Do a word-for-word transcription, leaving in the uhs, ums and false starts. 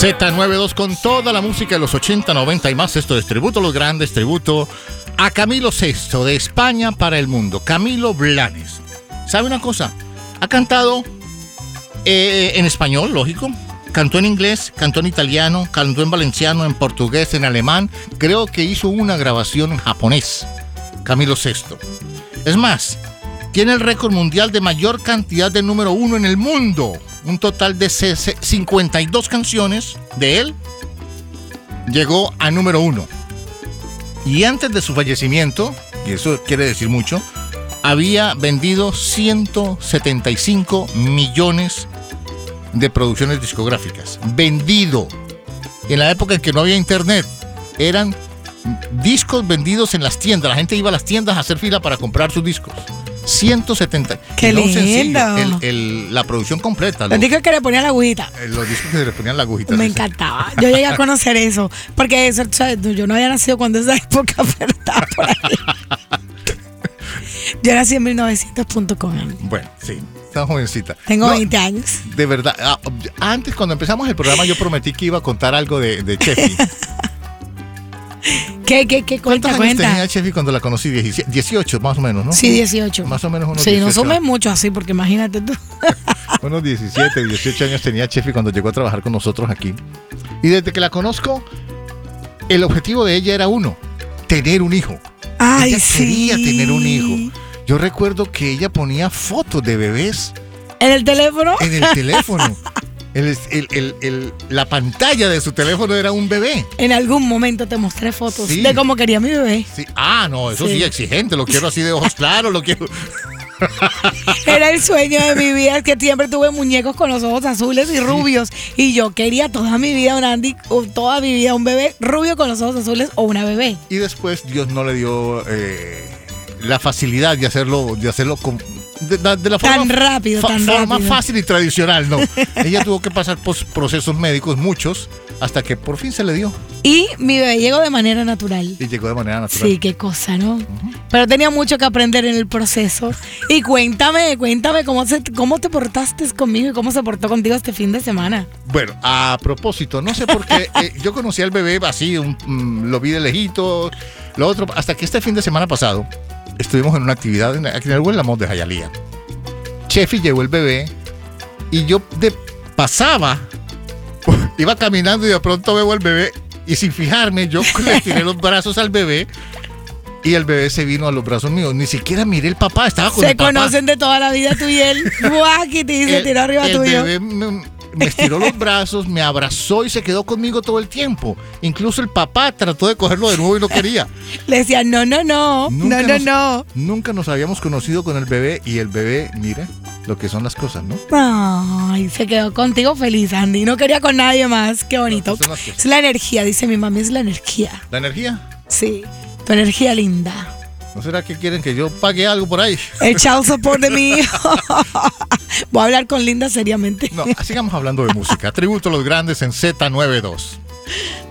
Z noventa y dos con toda la música de los ochenta, noventa y más. Esto es tributo a los grandes, tributo a Camilo Sesto de España para el mundo. Camilo Blanes. ¿Sabe una cosa? Ha cantado eh, en español, lógico. Cantó en inglés, cantó en italiano, cantó en valenciano, en portugués, en alemán. Creo que hizo una grabación en japonés. Camilo Sesto. Es más, tiene el récord mundial de mayor cantidad de número uno en el mundo. Un total de cincuenta y dos canciones de él llegó a número uno. Y antes de su fallecimiento, y eso quiere decir mucho, había vendido ciento setenta y cinco millones de producciones discográficas. Vendido. En la época en que no había internet, eran discos vendidos en las tiendas. La gente iba a las tiendas a hacer fila para comprar sus discos. ciento setenta. ¡Qué no lindo! Sencillo, el, el, la producción completa. Los, los discos que le ponían la agujita. Los discos que le ponían la agujita. Me sí, encantaba. Yo llegué a conocer eso. Porque eso, ¿sabes? Yo no había nacido cuando esa época, pero estaba por ahí. Yo nací en mil novecientos punto com. Bueno, sí. Tan jovencita. Tengo no, veinte años. De verdad. Antes, cuando empezamos el programa, yo prometí que iba a contar algo de, de Chefi. ¿Qué, qué, qué? ¿Cuántos Cuenta, años cuenta. tenía Chefi cuando la conocí? dieciocho, más o menos, ¿no? Sí, dieciocho. Más o menos unos sí, dieciocho. no somos mucho así, porque imagínate tú. Unos diecisiete, dieciocho años tenía Chefi cuando llegó a trabajar con nosotros aquí. Y desde que la conozco, el objetivo de ella era uno, tener un hijo. Ay, ella sí. quería tener un hijo. Yo recuerdo que ella ponía fotos de bebés. ¿En el teléfono? En el teléfono. El, el, el, el, la pantalla de su teléfono era un bebé. En algún momento te mostré fotos Sí. de cómo quería mi bebé. Sí. Ah, no, eso sí. Sí. exigente. Lo quiero así de ojos claros, lo quiero. Era el sueño de mi vida, es que siempre tuve muñecos con los ojos azules y rubios. Y yo quería toda mi vida un Andy, o toda mi vida un bebé rubio con los ojos azules o una bebé. Y después Dios no le dio eh, la facilidad de hacerlo, de hacerlo con, de, de la forma, Tan rápido, fa- tan forma rápido. fácil y tradicional, no. Ella tuvo que pasar por procesos médicos, muchos, hasta que por fin se le dio. Y mi bebé llegó de manera natural. Y llegó de manera natural. Sí, qué cosa, ¿no? Uh-huh. Pero tenía mucho que aprender en el proceso. Y cuéntame, cuéntame cómo, se, cómo te portaste conmigo y cómo se portó contigo este fin de semana. Bueno, a propósito, no sé por qué, eh, yo conocí al bebé así, un, um, lo vi de lejito, lo otro, hasta que este fin de semana pasado estuvimos en una actividad en, en el Buen Lamont de Hialeah. Chefi llevó el bebé y yo de, pasaba, iba caminando y de pronto veo al bebé y sin fijarme yo le tiré los brazos al bebé y el bebé se vino a los brazos míos. Ni siquiera miré el papá, estaba con se el papá. Se conocen de toda la vida tú y él. Guaki, te se tiró arriba el tuyo. El bebé me, me estiró los brazos, me abrazó y se quedó conmigo todo el tiempo. Incluso el papá trató de cogerlo de nuevo y no quería. Le decía, no, no, no, nunca no, no, nos, no. Nunca nos habíamos conocido con el bebé y el bebé, mire lo que son las cosas, ¿no? Ay, se quedó contigo feliz, Andy. No quería con nadie más. Qué bonito. No, es la energía, dice mi mami, es la energía. ¿La energía? Sí, tu energía linda. ¿No será que quieren que yo pague algo por ahí? El child support de mi hijo. Voy a hablar con Linda seriamente. No, sigamos hablando de música. Tributo a los grandes en Z noventa y dos.